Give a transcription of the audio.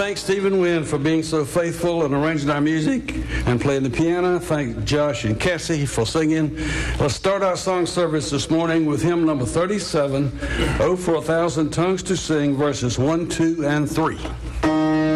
thank Stephen Wynn for being so faithful and arranging our music and playing the piano. Thank Josh and Cassie for singing. Let's start our song service this morning with hymn number 37, "Oh, for a Thousand Tongues to Sing," verses 1, 2, and 3.